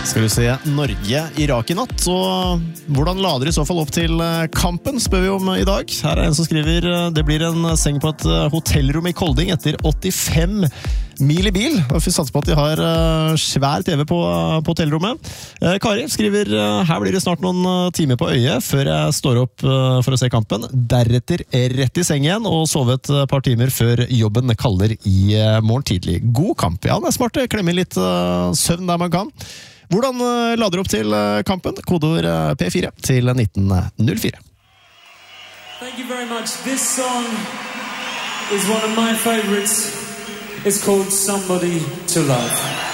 Skal vi se Norge-Irak I natt, og hvordan lader I så fall opp til kampen, spør vi om I dag. Her en som skriver, det blir en seng på et hotellrom I Kolding etter 85 mil I bil. Og vi satser på at de har svær TV på hotellrommet. Kari skriver, her blir det snart noen timer på øyet før jeg står opp for å se kampen. Deretter rett I seng igjen og sove et par timer før jobben kaller I morgen tidlig. God kamp, ja, det smart. Klemme litt søvn der man kan. Hvordan lader du opp til kampen? Kodeord P4 til 1904. Thank you very much. This song is one of my favorites. It's called Somebody to Love.